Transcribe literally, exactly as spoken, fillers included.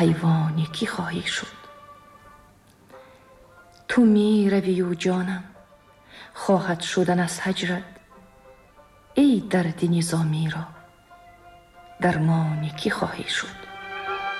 حیوان کی خواهی شد. تو می روی و جانم خواهد شدن از هجرت. ای درد نظامی را درمان کی خواهی شد.